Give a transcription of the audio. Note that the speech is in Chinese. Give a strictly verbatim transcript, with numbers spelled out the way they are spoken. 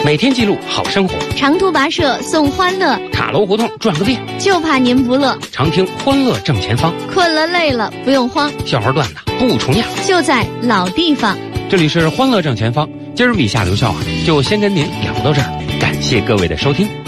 每天记录好生活， 长途跋涉送欢乐， 塔楼胡同转个遍， 就怕您不乐。 常听欢乐正前方， 困了累了不用慌， 笑话段子不重样， 就在老地方。 这里是欢乐正前方，今儿笔下留笑啊，就先跟您聊到这儿，感谢各位的收听。